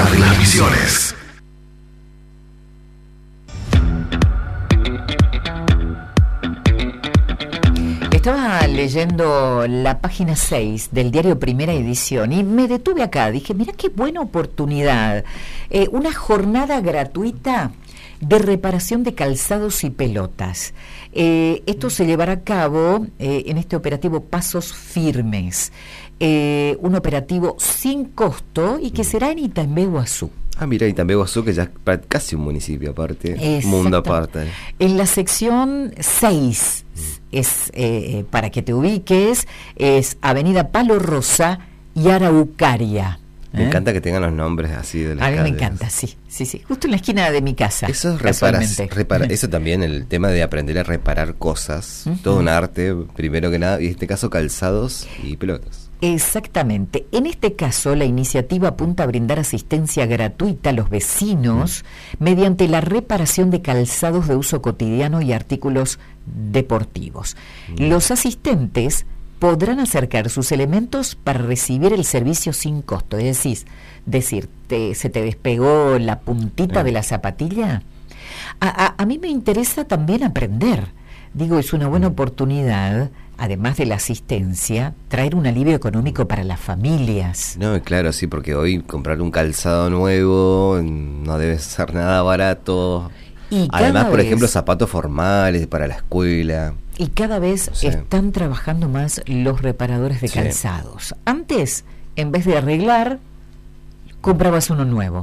de las Misiones. Estaba leyendo la página 6 del diario Primera Edición y me detuve acá. Dije, mira qué buena oportunidad. Una jornada gratuita de reparación de calzados y pelotas. Esto se llevará a cabo en este operativo Pasos Firmes. Un operativo sin costo y que será en Itambeguazú. Ah, mira, Itambeguazú, que ya es casi un municipio aparte, un mundo aparte. En la sección 6, es para que te ubiques, es Avenida Palo Rosa y Araucaria. Me encanta que tengan los nombres así de las calles. A mí me encanta, sí, justo en la esquina de mi casa. Eso es eso también, el tema de aprender a reparar cosas, todo un arte, primero que nada, y en este caso calzados y pelotas. Exactamente. En este caso, la iniciativa apunta a brindar asistencia gratuita a los vecinos mediante la reparación de calzados de uso cotidiano y artículos deportivos. Los asistentes podrán acercar sus elementos para recibir el servicio sin costo. Es decir, se te despegó la puntita de la zapatilla. A mí me interesa también aprender. Digo, es una buena oportunidad, además de la asistencia, traer un alivio económico para las familias. No, claro, sí, porque hoy comprar un calzado nuevo no debe ser nada barato. Y además, por ejemplo, zapatos formales para la escuela. Y cada vez están trabajando más los reparadores de calzados. Antes, en vez de arreglar, comprabas uno nuevo.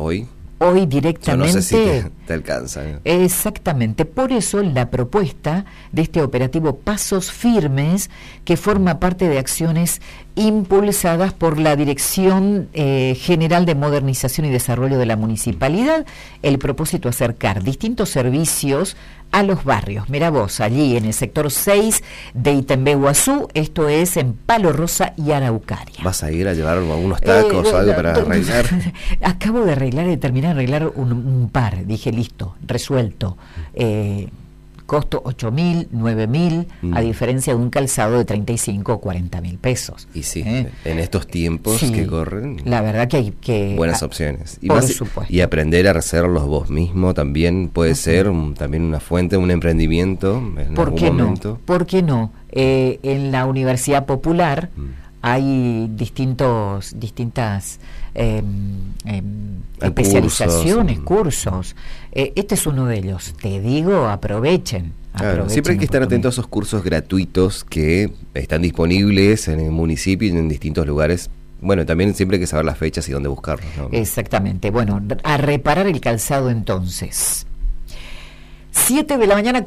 Hoy directamente... Yo no sé si te alcanza. Exactamente. Por eso la propuesta de este operativo Pasos Firmes, que forma parte de acciones impulsadas por la Dirección General de Modernización y Desarrollo de la Municipalidad, el propósito acercar distintos servicios a los barrios. Mira vos, allí en el sector 6 de Itambeguazú, esto es en Palo Rosa y Araucaria. ¿Vas a ir a llevar algunos tacos o algo para arreglar? Acabo de terminar de arreglar un par, dije listo, resuelto. Costo 8.000, 9.000, a diferencia de un calzado de 35 o 40.000 pesos. Y sí, en estos tiempos que corren, la verdad que hay que... buenas opciones. Y, por supuesto. Y aprender a hacerlos vos mismo también puede ser también una fuente, un emprendimiento en algún momento. ¿Por qué no? En la Universidad Popular hay distintas especializaciones, cursos. Este es uno de ellos. Te digo, aprovechen. Claro, siempre hay que estar atentos a esos cursos gratuitos que están disponibles en el municipio y en distintos lugares. Bueno, también siempre hay que saber las fechas y dónde buscarlos, ¿no? Exactamente. Bueno, a reparar el calzado entonces. 7:40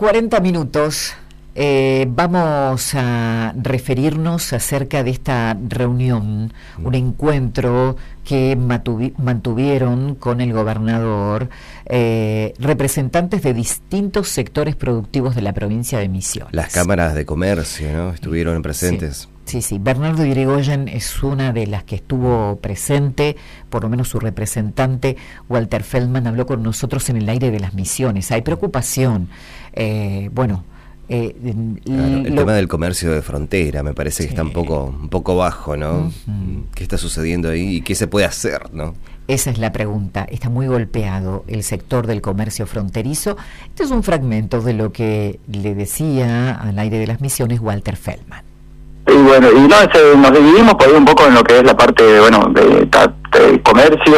a.m. Vamos a referirnos acerca de esta reunión, un encuentro que mantuvieron con el gobernador representantes de distintos sectores productivos de la provincia de Misiones. Las cámaras de comercio, ¿no? Estuvieron presentes. Sí. Bernardo Irigoyen es una de las que estuvo presente, por lo menos su representante, Walter Feldman, habló con nosotros en el aire de las Misiones. Hay preocupación, el tema del comercio de frontera me parece que está un poco bajo, ¿no? ¿Qué está sucediendo ahí y qué se puede hacer, no? Esa es la pregunta. Está muy golpeado el sector del comercio fronterizo. Este es un fragmento de lo que le decía al aire de las Misiones Walter Feldman. Y bueno, nos dividimos por ahí un poco en lo que es la parte, de comercio,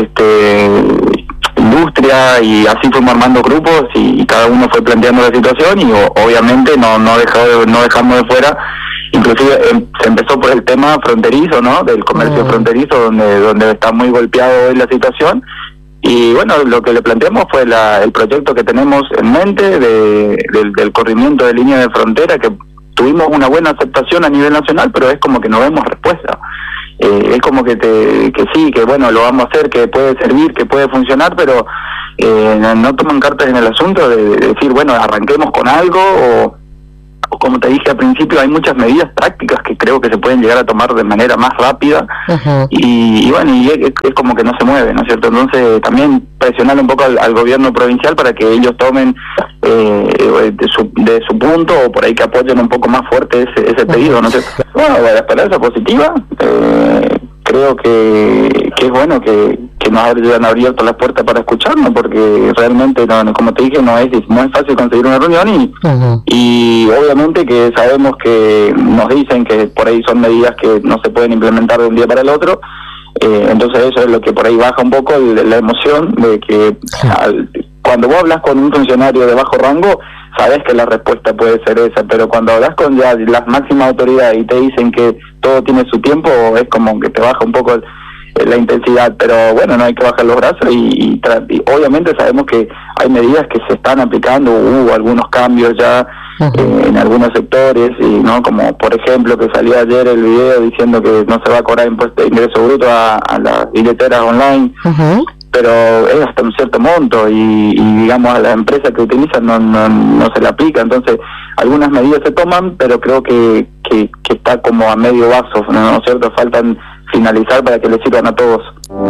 industria, y así fuimos armando grupos y cada uno fue planteando la situación, y obviamente no dejamos de fuera, inclusive se empezó por el tema fronterizo, ¿no? Del comercio fronterizo, donde está muy golpeado hoy la situación. Y bueno, lo que le planteamos fue el proyecto que tenemos en mente del corrimiento de línea de frontera, que tuvimos una buena aceptación a nivel nacional, pero es como que no vemos respuesta. Es como que sí, que bueno, lo vamos a hacer, que puede servir, que puede funcionar, pero no toman cartas en el asunto de decir, bueno, arranquemos con algo, o como te dije al principio, hay muchas medidas prácticas que creo que se pueden llegar a tomar de manera más rápida, y es como que no se mueve, ¿no es cierto? Entonces también presionar un poco al gobierno provincial para que ellos tomen de su punto, o por ahí que apoyen un poco más fuerte ese pedido, ¿no es cierto? Bueno, la esperanza positiva, creo que es bueno, que nos hayan abierto las puertas para escucharnos, porque realmente, no, como te dije, no es fácil conseguir una reunión y obviamente que sabemos que nos dicen que por ahí son medidas que no se pueden implementar de un día para el otro, entonces eso es lo que por ahí baja un poco la emoción de que cuando vos hablas con un funcionario de bajo rango, sabes que la respuesta puede ser esa, pero cuando hablas con ya las máximas autoridades y te dicen que todo tiene su tiempo, es como que te baja un poco la intensidad, pero bueno, no hay que bajar los brazos y obviamente sabemos que hay medidas que se están aplicando, hubo algunos cambios ya en algunos sectores, y no, como por ejemplo que salió ayer el video diciendo que no se va a cobrar impuesto de ingreso bruto a las billeteras online, pero es hasta un cierto monto y digamos a las empresas que utilizan no se le aplica, entonces algunas medidas se toman, pero creo que está como a medio vaso, ¿no es cierto? Faltan finalizar para que les sirvan a todos.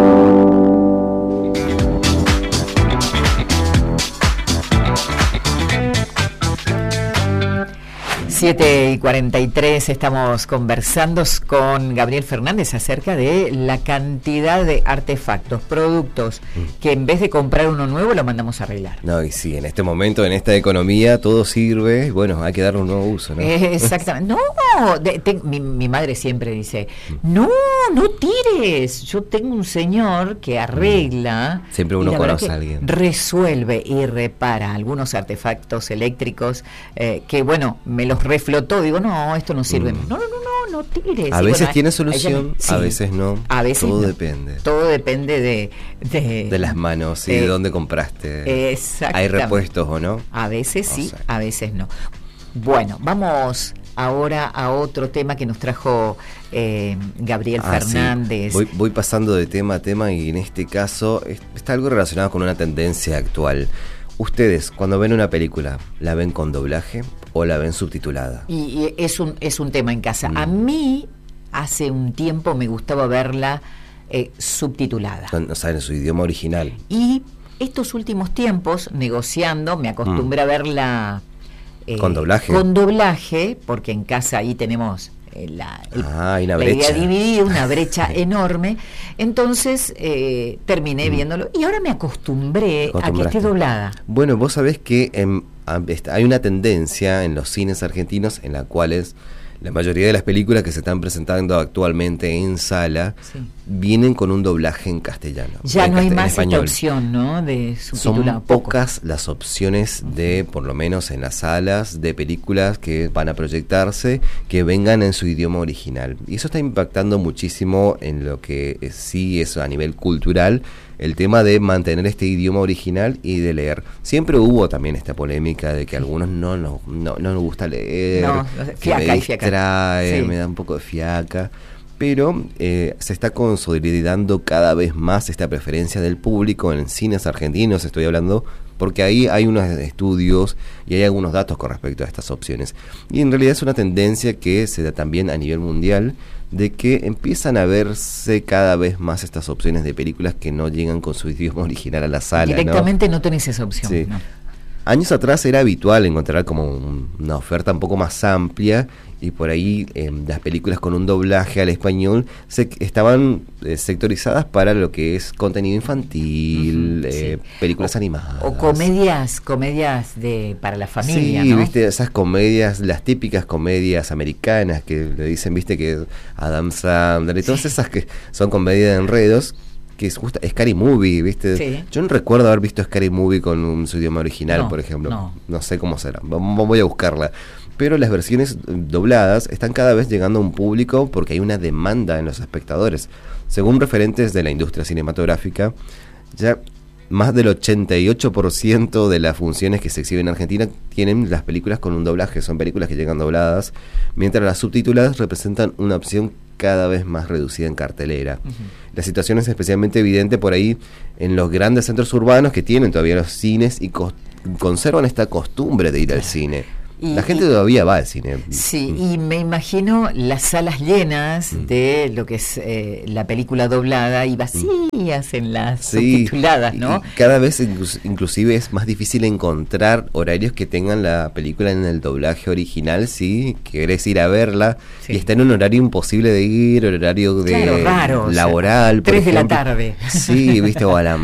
7:43, estamos conversando con Gabriel Fernández acerca de la cantidad de artefactos, productos, que en vez de comprar uno nuevo lo mandamos a arreglar. No, y sí, en este momento, en esta economía, todo sirve, y bueno, hay que darle un nuevo uso, ¿no? Exactamente. No, mi madre siempre dice, no tires. Yo tengo un señor que arregla. Siempre uno conoce a alguien. Resuelve y repara algunos artefactos eléctricos que, bueno, me los reflotó, digo, no, esto no sirve. No tires. A veces tiene solución, a veces no. A veces todo no. depende. Todo depende de las manos y de dónde compraste. Exactamente. ¿Hay repuestos o no? A veces sí, a veces no. Bueno, vamos ahora a otro tema que nos trajo Gabriel Fernández. Sí. Voy pasando de tema a tema y en este caso está algo relacionado con una tendencia actual. Ustedes, cuando ven una película, ¿la ven con doblaje o la ven subtitulada? Y es un tema en casa. A mí, hace un tiempo me gustaba verla subtitulada. O sea, en su idioma original. Y estos últimos tiempos, negociando, me acostumbré a verla ¿con doblaje? Con doblaje, porque en casa ahí tenemos la idea dividida, una brecha enorme. Entonces terminé viéndolo y ahora me acostumbré a que esté doblada. Bueno, vos sabés que hay una tendencia en los cines argentinos en la cual la mayoría de las películas que se están presentando actualmente en sala vienen con un doblaje en castellano. Ya no hay más esta opción, ¿no? De subtitular. Son pocas las opciones de, por lo menos en las salas, de películas que van a proyectarse, que vengan en su idioma original. Y eso está impactando muchísimo en lo que sí es a nivel cultural, el tema de mantener este idioma original y de leer. Siempre hubo también esta polémica de que a algunos no nos gusta leer, fiaca, me distrae, me da un poco de fiaca, pero se está consolidando cada vez más esta preferencia del público en cines argentinos, estoy hablando, porque ahí hay unos estudios y hay algunos datos con respecto a estas opciones. Y en realidad es una tendencia que se da también a nivel mundial, de que empiezan a verse cada vez más estas opciones de películas que no llegan con su idioma original a la sala. Directamente no tenés esa opción. Sí. No. Años atrás era habitual encontrar como una oferta un poco más amplia y por ahí las películas con un doblaje al español estaban sectorizadas para lo que es contenido infantil, películas animadas. O comedias para la familia, sí, ¿no? Viste, esas comedias, las típicas comedias americanas que le dicen, viste, que Adam Sandler y todas esas que son comedias de enredos, que es justo Scary Movie, ¿viste? Sí. Yo no recuerdo haber visto Scary Movie con su idioma original, por ejemplo. No sé cómo será. Voy a buscarla. Pero las versiones dobladas están cada vez llegando a un público porque hay una demanda en los espectadores. Según referentes de la industria cinematográfica, ya más del 88% de las funciones que se exhiben en Argentina tienen las películas con un doblaje. Son películas que llegan dobladas, mientras las subtituladas representan una opción cada vez más reducida en cartelera. La situación es especialmente evidente por ahí en los grandes centros urbanos que tienen todavía los cines y conservan esta costumbre de ir al cine. La gente todavía va al cine. Sí, y me imagino las salas llenas de lo que es la película doblada y vacías en las subtituladas, ¿no? Y cada vez inclusive es más difícil encontrar horarios que tengan la película en el doblaje original, si querés ir a verla, y está en un horario imposible de ir, horario de raro, laboral, o sea, 3 de la tarde. Sí, viste, o a la